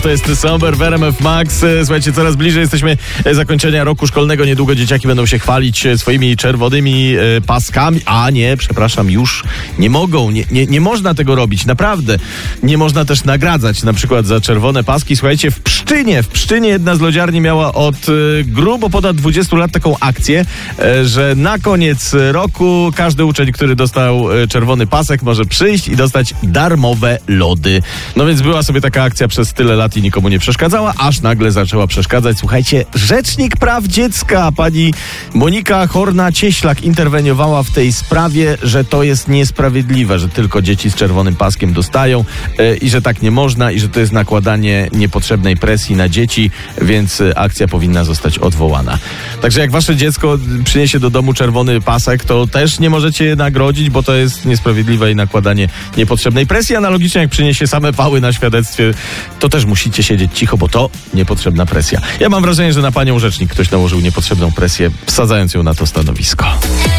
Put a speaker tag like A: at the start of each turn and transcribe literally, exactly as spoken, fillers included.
A: To jest Somber w R M F Max. Słuchajcie, coraz bliżej jesteśmy zakończenia roku szkolnego. Niedługo dzieciaki będą się chwalić swoimi czerwonymi paskami. A nie, przepraszam, już nie mogą. Nie, nie, nie można tego robić. Naprawdę. Nie można też nagradzać na przykład za czerwone paski. Słuchajcie, w Pszczynie, w Pszczynie jedna z lodziarni miała od grubo ponad dwudziestu lat taką akcję, że na koniec roku każdy uczeń, który dostał czerwony pasek, może przyjść i dostać darmowe lody. No więc była sobie taka akcja przez tyle lat i nikomu nie przeszkadzała, aż nagle zaczęła przeszkadzać. Słuchajcie, rzecznik praw dziecka, pani Monika Horna-Cieślak interweniowała w tej sprawie, że to jest niesprawiedliwe, że tylko dzieci z czerwonym paskiem dostają yy, i że tak nie można i że to jest nakładanie niepotrzebnej presji na dzieci, więc akcja powinna zostać odwołana. Także jak wasze dziecko przyniesie do domu czerwony pasek, to też nie możecie je nagrodzić, bo to jest niesprawiedliwe i nakładanie niepotrzebnej presji. Analogicznie jak przyniesie same pały na świadectwie, to też musicie siedzieć cicho, bo to niepotrzebna presja. Ja mam wrażenie, że na panią rzecznik ktoś nałożył niepotrzebną presję, wsadzając ją na to stanowisko.